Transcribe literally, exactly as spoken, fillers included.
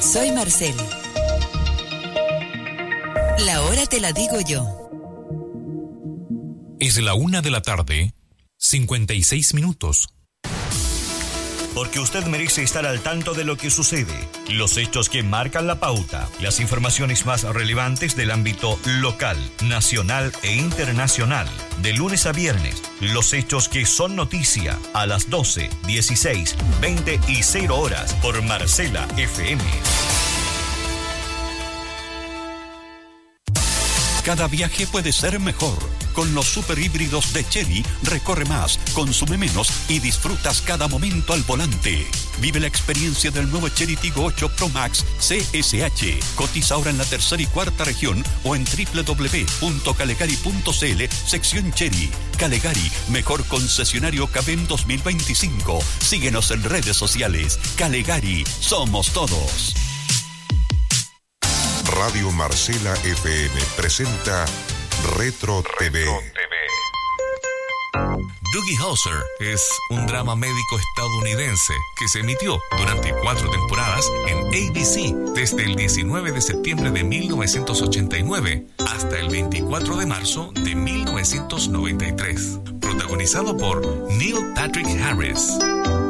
Soy Marcela. La hora te la digo yo. Es la una de la tarde, cincuenta y seis minutos. Porque usted merece estar al tanto de lo que sucede, los hechos que marcan la pauta, las informaciones más relevantes del ámbito local, nacional e internacional. De lunes a viernes, los hechos que son noticia a las doce, dieciséis, veinte y cero horas por Marcela F M. Cada viaje puede ser mejor. Con los superhíbridos de Chery, recorre más, consume menos y disfrutas cada momento al volante. Vive la experiencia del nuevo Chery Tiggo ocho Pro Max C S H. Cotiza ahora en la tercera y cuarta región o en doble u doble u doble u punto calegari punto c l, sección Chery. Calegari, mejor concesionario Cabem dos mil veinticinco. Síguenos en redes sociales. Calegari, somos todos. Radio Marcela F M presenta Retro T V. Doogie Howser es un drama médico estadounidense que se emitió durante cuatro temporadas en A B C desde el diecinueve de septiembre de mil novecientos ochenta y nueve hasta el veinticuatro de marzo de mil novecientos noventa y tres, protagonizado por Neil Patrick Harris.